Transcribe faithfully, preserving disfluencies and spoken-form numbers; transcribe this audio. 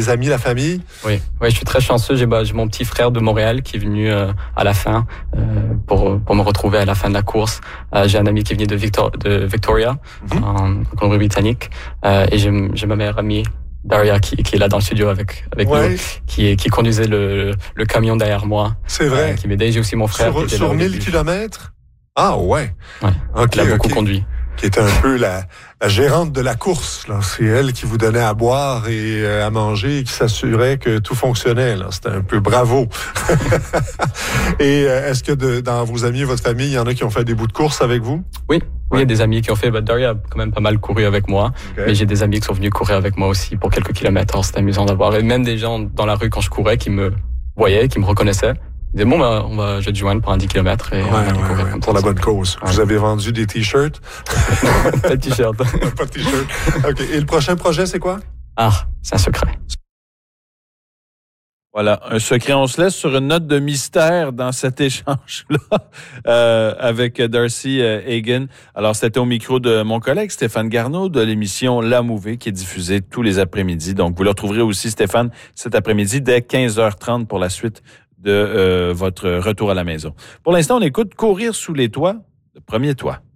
les amis, la famille? Oui, oui, je suis très chanceux. J'ai, bah, j'ai mon petit frère de Montréal qui est venu euh, à la fin euh, pour pour me retrouver à la fin de la course. Euh, j'ai un ami qui est venu de, Victor, de Victoria, mm-hmm. en Colombie-Britannique, euh, et j'ai, j'ai ma meilleure amie Daria qui, qui est là dans le studio avec avec ouais. nous, qui qui conduisait le le camion derrière moi. C'est vrai. Euh, qui m'aidait. J'ai aussi mon frère. Sur, qui était sur là mille kilomètres? Ah ouais. Ouais. Okay, il a beaucoup okay. conduit. Qui était un peu la, la gérante de la course. Là. C'est elle qui vous donnait à boire et euh, à manger et qui s'assurait que tout fonctionnait. Là. C'était un peu bravo. Et euh, est-ce que de, dans vos amis et votre famille, il y en a qui ont fait des bouts de course avec vous? Oui. Oui, il y a des amis qui ont fait. Bah, Daria a quand même pas mal couru avec moi. Okay. Mais j'ai des amis qui sont venus courir avec moi aussi pour quelques kilomètres. Alors, c'était amusant d'avoir. Et même des gens dans la rue quand je courais qui me voyaient, qui me reconnaissaient. Ils disaient, bon, bah, on va, je vais te joindre pour un dix kilomètres et ouais, on va ouais, courir ouais, comme pour ça. la bonne cause. Ouais. Vous avez vendu des t-shirts? Pas de t-shirt. Pas de t-shirt. OK. Et le prochain projet, c'est quoi? Ah, c'est un secret. Voilà, un secret. On se laisse sur une note de mystère dans cet échange-là euh, avec Darcy Hagen. Alors, c'était au micro de mon collègue Stéphane Garneau de l'émission La Mouvée qui est diffusée tous les après-midi. Donc, vous le retrouverez aussi, Stéphane, cet après-midi dès quinze heures trente pour la suite de euh, votre retour à la maison. Pour l'instant, on écoute Courir sous les toits, le premier toit.